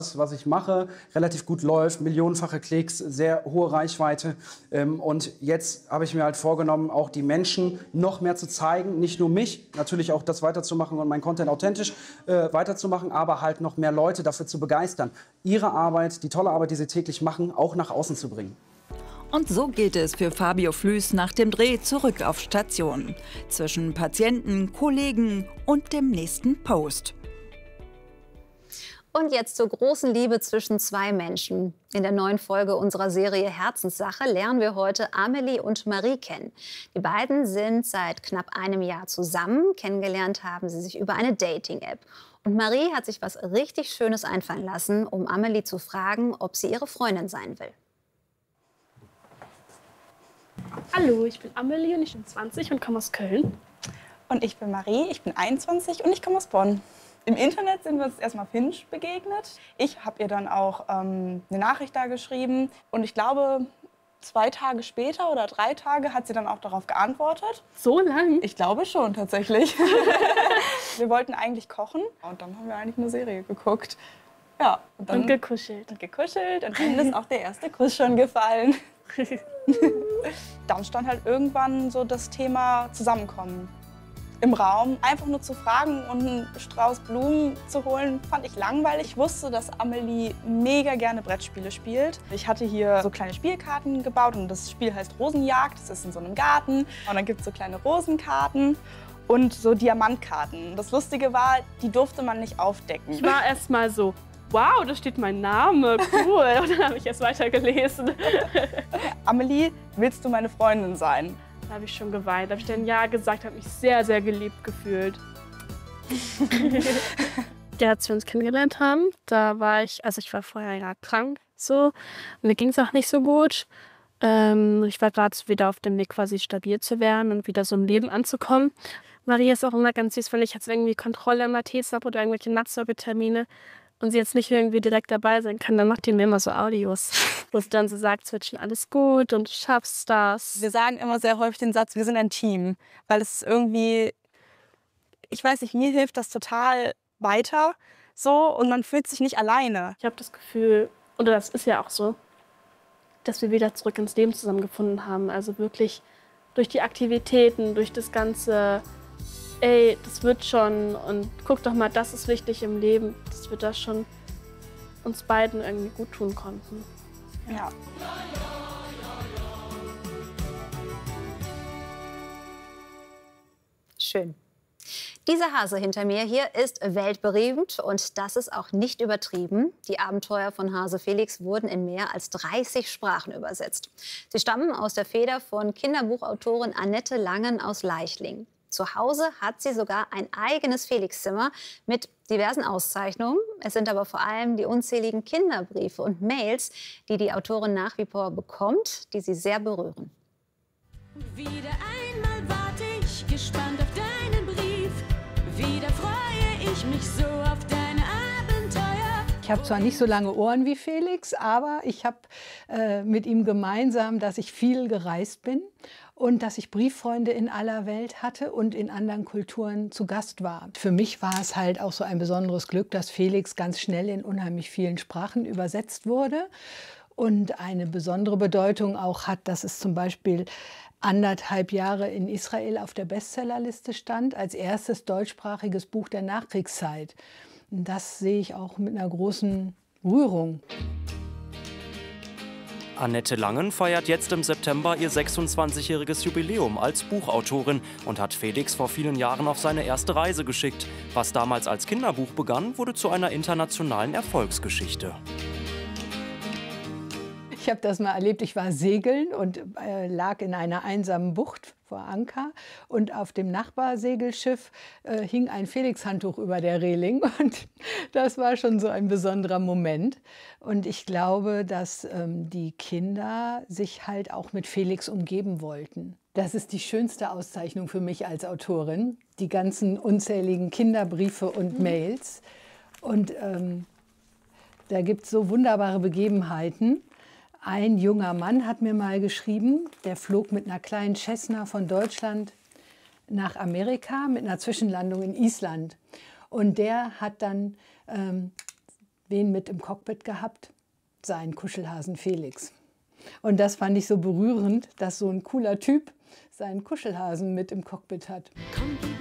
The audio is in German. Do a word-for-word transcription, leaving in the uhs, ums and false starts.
was ich mache, relativ gut läuft, millionenfache Klicks, sehr hohe Reichweite. Und jetzt habe ich mir halt vorgenommen, auch die Menschen noch mehr zu zeigen, nicht nur mich, natürlich auch das weiterzumachen und meinen Content authentisch äh, weiterzumachen, aber halt noch mehr Leute dafür zu begeistern, ihre Arbeit, die tolle Arbeit, die sie täglich machen, auch nach außen zu bringen. Und so geht es für Fabio Flüß nach dem Dreh zurück auf Station. Zwischen Patienten, Kollegen und dem nächsten Post. Und jetzt zur großen Liebe zwischen zwei Menschen. In der neuen Folge unserer Serie Herzenssache lernen wir heute Amelie und Marie kennen. Die beiden sind seit knapp einem Jahr zusammen. Kennengelernt haben sie sich über eine Dating-App. Und Marie hat sich was richtig Schönes einfallen lassen, um Amelie zu fragen, ob sie ihre Freundin sein will. Hallo, ich bin Amelie und ich bin zwanzig und komme aus Köln. Und ich bin Marie, ich bin einundzwanzig und ich komme aus Bonn. Im Internet sind wir uns erstmal auf Hinge begegnet. Ich habe ihr dann auch ähm, eine Nachricht da geschrieben. Und ich glaube, zwei Tage später oder drei Tage hat sie dann auch darauf geantwortet. So lang? Ich glaube schon, tatsächlich. Wir wollten eigentlich kochen und dann haben wir eigentlich eine Serie geguckt. Ja, und, dann und gekuschelt. Und gekuschelt und dann ist auch der erste Kuss schon gefallen. Dann stand halt irgendwann so das Thema Zusammenkommen im Raum. Einfach nur zu fragen und einen Strauß Blumen zu holen, fand ich langweilig. Ich wusste, dass Amelie mega gerne Brettspiele spielt. Ich hatte hier so kleine Spielkarten gebaut und das Spiel heißt Rosenjagd. Das ist in so einem Garten und dann gibt es so kleine Rosenkarten und so Diamantkarten. Das Lustige war, die durfte man nicht aufdecken. Ich war erst mal so, wow, da steht mein Name, cool. Und dann habe ich erst weitergelesen. Amelie, willst du meine Freundin sein? Da habe ich schon geweint. Da habe ich dann Ja gesagt, habe mich sehr, sehr geliebt gefühlt. Ja, als wir uns kennengelernt haben, da war ich, also ich war vorher ja krank, so. Und mir ging es auch nicht so gut. Ähm, ich war gerade wieder auf dem Weg, quasi stabil zu werden und wieder so im Leben anzukommen. Marie ist auch immer ganz süß, weil ich hatte irgendwie Kontrolle im A T-Sub oder irgendwelche Nachsorgetermine. Und sie jetzt nicht irgendwie direkt dabei sein kann, dann macht die mir immer so Audios, wo sie dann so sagt, es wird schon alles gut und du schaffst das. Wir sagen immer sehr häufig den Satz, wir sind ein Team, weil es ist irgendwie, ich weiß nicht, mir hilft das total weiter so und man fühlt sich nicht alleine. Ich habe das Gefühl, oder das ist ja auch so, dass wir wieder zurück ins Leben zusammengefunden haben. Also wirklich durch die Aktivitäten, durch das ganze, ey, das wird schon und guck doch mal, das ist wichtig im Leben, dass wir das schon uns beiden irgendwie gut tun konnten. Ja. Schön. Dieser Hase hinter mir hier ist weltberühmt und das ist auch nicht übertrieben. Die Abenteuer von Hase Felix wurden in mehr als dreißig Sprachen übersetzt. Sie stammen aus der Feder von Kinderbuchautorin Annette Langen aus Leichling. Zu Hause hat sie sogar ein eigenes Felix-Zimmer mit diversen Auszeichnungen. Es sind aber vor allem die unzähligen Kinderbriefe und Mails, die die Autorin nach wie vor bekommt, die sie sehr berühren. Wieder einmal warte ich gespannt auf deinen Brief. Wieder freue ich mich so auf deine Abenteuer. Ich habe zwar nicht so lange Ohren wie Felix, aber ich habe äh, mit ihm gemeinsam, dass ich viel gereist bin und dass ich Brieffreunde in aller Welt hatte und in anderen Kulturen zu Gast war. Für mich war es halt auch so ein besonderes Glück, dass Felix ganz schnell in unheimlich vielen Sprachen übersetzt wurde und eine besondere Bedeutung auch hat, dass es zum Beispiel anderthalb Jahre in Israel auf der Bestsellerliste stand, als erstes deutschsprachiges Buch der Nachkriegszeit. Und das sehe ich auch mit einer großen Rührung. Annette Langen feiert jetzt im September ihr sechsundzwanzigjähriges Jubiläum als Buchautorin und hat Felix vor vielen Jahren auf seine erste Reise geschickt. Was damals als Kinderbuch begann, wurde zu einer internationalen Erfolgsgeschichte. Ich habe das mal erlebt, ich war segeln und äh, lag in einer einsamen Bucht vor Anker und auf dem Nachbarsegelschiff äh, hing ein Felix-Handtuch über der Reling und das war schon so ein besonderer Moment. Und ich glaube, dass ähm, die Kinder sich halt auch mit Felix umgeben wollten. Das ist die schönste Auszeichnung für mich als Autorin, die ganzen unzähligen Kinderbriefe und Mails. Und ähm, da gibt es so wunderbare Begebenheiten. Ein junger Mann hat mir mal geschrieben, der flog mit einer kleinen Cessna von Deutschland nach Amerika mit einer Zwischenlandung in Island. Und der hat dann ähm, wen mit im Cockpit gehabt? Seinen Kuschelhasen Felix. Und das fand ich so berührend, dass so ein cooler Typ seinen Kuschelhasen mit im Cockpit hat.